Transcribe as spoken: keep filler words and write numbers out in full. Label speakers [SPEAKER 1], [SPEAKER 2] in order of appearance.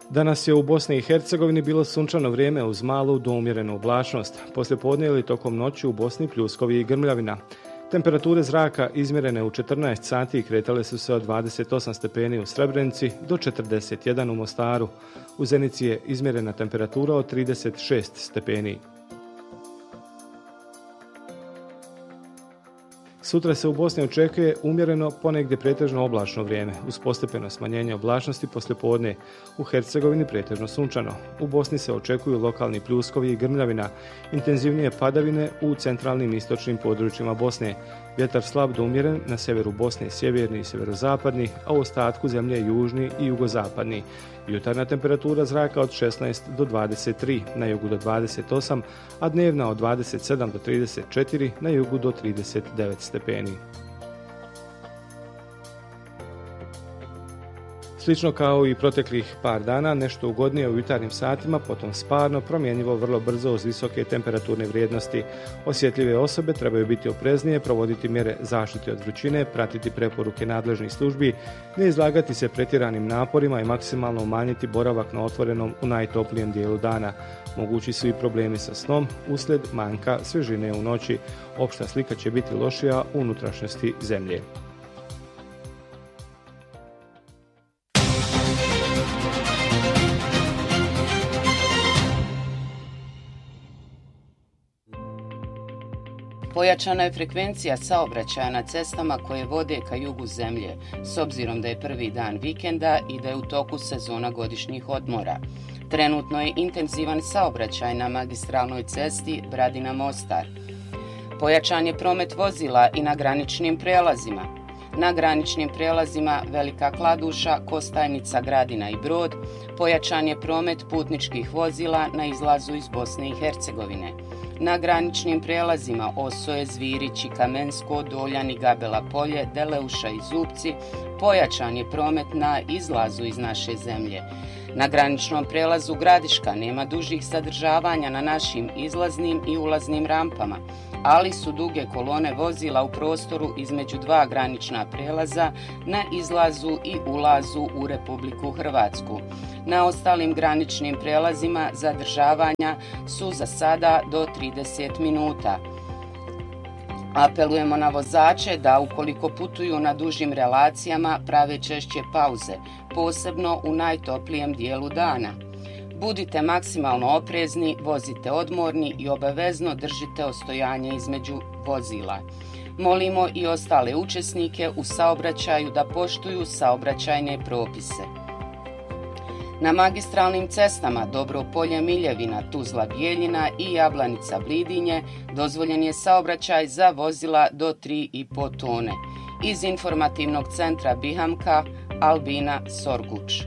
[SPEAKER 1] Danas je u Bosni i Hercegovini bilo sunčano vrijeme uz malu do umjerenu oblačnost. Poslije podne ili tokom noći u Bosni pljuskovi i grmljavina. Temperature zraka izmjerene u četrnaest sati kretale su se od dvadeset osam stepeni u Srebrenici do četrdeset jedan u Mostaru. U Zenici je izmjerena temperatura od trideset šest stepeni. Sutra se u Bosni očekuje umjereno, ponegdje pretežno oblačno vrijeme, uz postepeno smanjenje oblačnosti poslijepodne. U Hercegovini pretežno sunčano. U Bosni se očekuju lokalni pljuskovi i grmljavina, intenzivnije padavine u centralnim i istočnim područjima Bosne. Vjetar slab do umjeren, na sjeveru Bosne sjeverni i sjeverozapadni, a u ostatku zemlje južni i jugozapadni. Jutarnja temperatura zraka od šesnaest do dvadeset tri, na jugu do dvadeset osam, a dnevna od dvadeset sedam do trideset četiri, na jugu do trideset devet stepeni. Slično kao i proteklih par dana, nešto ugodnije u jutarnjim satima, potom sparno, promjenjivo vrlo brzo uz visoke temperaturne vrijednosti. Osjetljive osobe trebaju biti opreznije, provoditi mjere zaštite od vrućine, pratiti preporuke nadležnih službi, ne izlagati se pretjeranim naporima i maksimalno umanjiti boravak na otvorenom u najtoplijem dijelu dana. Mogući su i problemi sa snom uslijed manjka svježine u noći. Opšta slika će biti lošija u unutrašnjosti zemlje.
[SPEAKER 2] Pojačana je frekvencija saobraćaja na cestama koje vode ka jugu zemlje, s obzirom da je prvi dan vikenda i da je u toku sezona godišnjih odmora. Trenutno je intenzivan saobraćaj na magistralnoj cesti Bradina-Mostar. Pojačan je promet vozila i na graničnim prijelazima. Na graničnim prijelazima Velika Kladuša, Kostajnica, Gradina i Brod pojačan je promet putničkih vozila na izlazu iz Bosne i Hercegovine. Na graničnim prijelazima Osoje, Zvirići, Kamensko, Doljani, Gabela Polje, Deleuša i Zupci pojačan je promet na izlazu iz naše zemlje. Na graničnom prijelazu Gradiška nema dužih sadržavanja na našim izlaznim i ulaznim rampama, ali su duge kolone vozila u prostoru između dva granična prijelaza na izlazu i ulazu u Republiku Hrvatsku. Na ostalim graničnim prijelazima zadržavanja su za sada do trideset minuta. Apelujemo na vozače da ukoliko putuju na dužim relacijama prave češće pauze, posebno u najtoplijem dijelu dana. Budite maksimalno oprezni, vozite odmorni i obavezno držite ostojanje između vozila. Molimo i ostale učesnike u saobraćaju da poštuju saobraćajne propise. Na magistralnim cestama Dobropolje, Miljevina, Tuzla, Bijeljina i Jablanica, Blidinje dozvoljen je saobraćaj za vozila do tri i po tone. Iz informativnog centra Bihamka, Albina Sorguč.